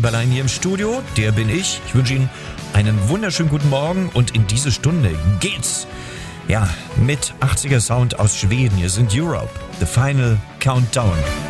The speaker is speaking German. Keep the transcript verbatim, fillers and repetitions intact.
Eberlein hier im Studio. Der bin ich. Ich wünsche Ihnen einen wunderschönen guten Morgen und in diese Stunde geht's. Ja, mit achtziger Sound aus Schweden. Hier sind Europe, The Final Countdown.